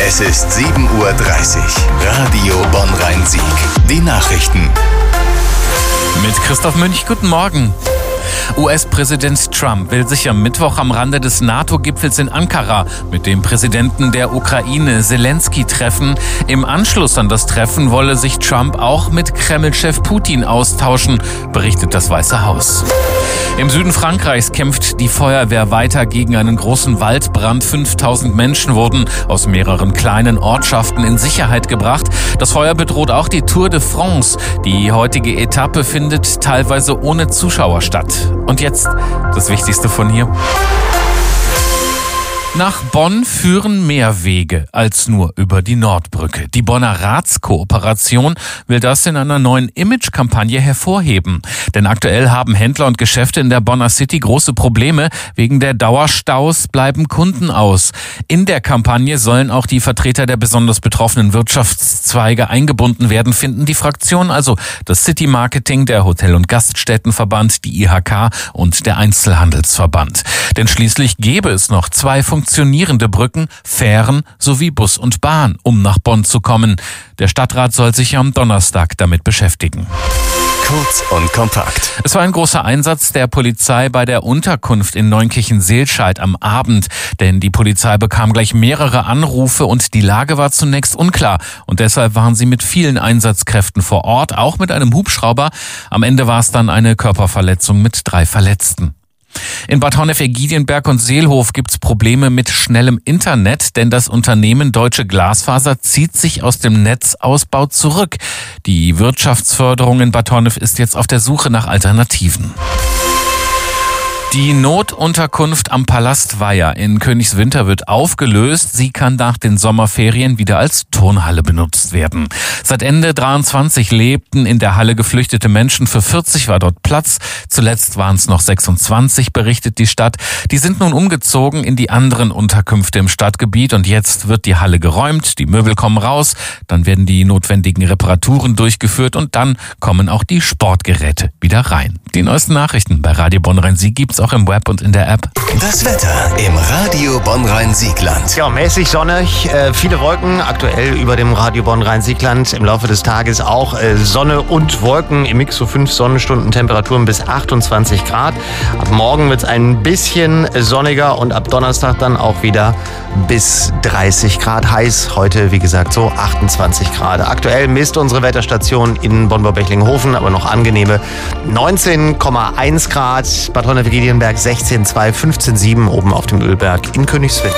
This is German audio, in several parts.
Es ist 7:30 Uhr. Radio Bonn-Rhein-Sieg. Die Nachrichten. Mit Christoph Münch, guten Morgen. US-Präsident Trump will sich am Mittwoch am Rande des NATO-Gipfels in Ankara mit dem Präsidenten der Ukraine Zelensky treffen. Im Anschluss an das Treffen wolle sich Trump auch mit Kreml-Chef Putin austauschen, berichtet das Weiße Haus. Im Süden Frankreichs kämpft die Feuerwehr weiter gegen einen großen Waldbrand. 5000 Menschen wurden aus mehreren kleinen Ortschaften in Sicherheit gebracht. Das Feuer bedroht auch die Tour de France. Die heutige Etappe findet teilweise ohne Zuschauer statt. Und jetzt das Wichtigste von hier. Nach Bonn führen mehr Wege als nur über die Nordbrücke. Die Bonner Ratskooperation will das in einer neuen Imagekampagne hervorheben. Denn aktuell haben Händler und Geschäfte in der Bonner City große Probleme. Wegen der Dauerstaus bleiben Kunden aus. In der Kampagne sollen auch die Vertreter der besonders betroffenen Wirtschaftszweige eingebunden werden, finden die Fraktionen, also das City Marketing, der Hotel- und Gaststättenverband, die IHK und der Einzelhandelsverband. Denn schließlich gäbe es noch zwei funktionierende Brücken, Fähren sowie Bus und Bahn, um nach Bonn zu kommen. Der Stadtrat soll sich am Donnerstag damit beschäftigen. Kurz und kompakt. Es war ein großer Einsatz der Polizei bei der Unterkunft in Neunkirchen-Seelscheid am Abend. Denn die Polizei bekam gleich mehrere Anrufe und die Lage war zunächst unklar. Und deshalb waren sie mit vielen Einsatzkräften vor Ort, auch mit einem Hubschrauber. Am Ende war es dann eine Körperverletzung mit 3 Verletzten. In Bad Honnef-Giedienberg und Seelhof gibt's Probleme mit schnellem Internet, denn das Unternehmen Deutsche Glasfaser zieht sich aus dem Netzausbau zurück. Die Wirtschaftsförderung in Bad Honnef ist jetzt auf der Suche nach Alternativen. Die Notunterkunft am Palast Weiher in Königswinter wird aufgelöst. Sie kann nach den Sommerferien wieder als Turnhalle benutzt werden. Seit Ende 23 lebten in der Halle geflüchtete Menschen. Für 40 war dort Platz. Zuletzt waren es noch 26, berichtet die Stadt. Die sind nun umgezogen in die anderen Unterkünfte im Stadtgebiet und jetzt wird die Halle geräumt. Die Möbel kommen raus, dann werden die notwendigen Reparaturen durchgeführt und dann kommen auch die Sportgeräte wieder rein. Die neuesten Nachrichten bei Radio Bonn-Rhein-Sieg gibt's auch im Web und in der App. Das Wetter im Radio Bonn-Rhein-Siegland. Ja, mäßig sonnig, viele Wolken, aktuell über dem Radio Bonn-Rhein-Siegland. Im Laufe des Tages auch Sonne und Wolken, im Mix so 5 Sonnenstunden, Temperaturen bis 28 Grad. Ab morgen wird es ein bisschen sonniger und ab Donnerstag dann auch wieder bis 30 Grad heiß. Heute, wie gesagt, so 28 Grad. Aktuell misst unsere Wetterstation in Bonn-Bechlinghofen aber noch angenehme 19,1 Grad. Bad Honnef-Giedienberg 16,2, 15,7 oben auf dem Ölberg in Königswinter.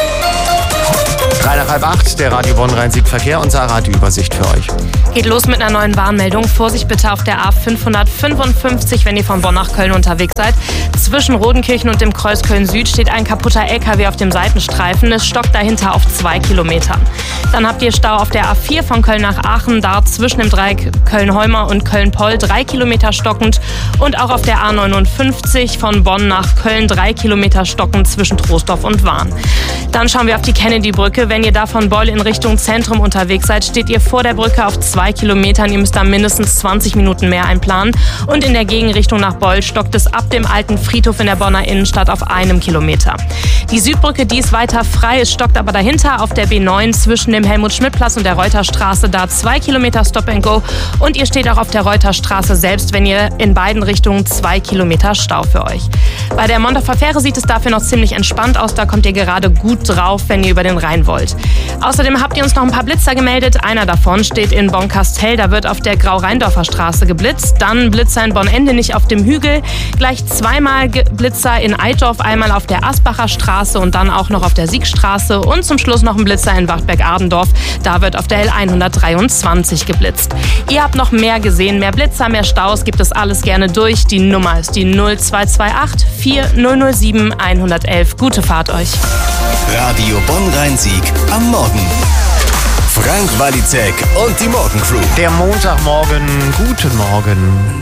7:30, der Radio Bonn-Rhein-Sieg-Verkehr und Sarah hat die Übersicht für euch. Geht los mit einer neuen Warnmeldung. Vorsicht bitte auf der A555, wenn ihr von Bonn nach Köln unterwegs seid. Zwischen Rodenkirchen und dem Kreuz Köln-Süd steht ein kaputter LKW auf dem Seitenstreifen. Es stockt dahinter auf 2 Kilometern. Dann habt ihr Stau auf der A4 von Köln nach Aachen, da zwischen dem Dreieck Köln-Holmer und Köln-Poll 3 Kilometer stockend. Und auch auf der A59 von Bonn nach Köln 3 Kilometer stockend zwischen Troisdorf und Wahn. Dann schauen wir auf die Kennedy-Brücke. Wenn ihr da von Beul in Richtung Zentrum unterwegs seid, steht ihr vor der Brücke auf 2 Kilometern. Ihr müsst da mindestens 20 Minuten mehr einplanen. Und in der Gegenrichtung nach Beul stockt es ab dem alten Friedhof in der Bonner Innenstadt auf 1 Kilometer. Die Südbrücke, die ist weiter frei. Es stockt aber dahinter auf der B9 zwischen dem Helmut-Schmidt-Platz und der Reuterstraße. Da 2 Kilometer Stop and Go. Und ihr steht auch auf der Reuterstraße selbst, wenn ihr in beiden Richtungen 2 Kilometer Stau für euch. Bei der Mondorfer Fähre sieht es dafür noch ziemlich entspannt aus. Da kommt ihr gerade gut drauf, wenn ihr über den Rhein wollt. Außerdem habt ihr uns noch ein paar Blitzer gemeldet. Einer davon steht in Bonn-Kastel. Da wird auf der Grau-Rheindorfer Straße geblitzt. Dann Blitzer in Bonn-Ende, nicht auf dem Hügel. Gleich zweimal Blitzer in Eitorf, einmal auf der Asbacher Straße und dann auch noch auf der Siegstraße. Und zum Schluss noch ein Blitzer in Wachtberg-Ardendorf. Da wird auf der L123 geblitzt. Ihr habt noch mehr gesehen, mehr Blitzer, mehr Staus. Gibt es alles gerne durch. Die Nummer ist die 0228 4007 111. Gute Fahrt euch. Radio Bonn-Rhein-Sieg am Morgen. Frank Walizek und die Morgencrew. Der Montagmorgen, guten Morgen.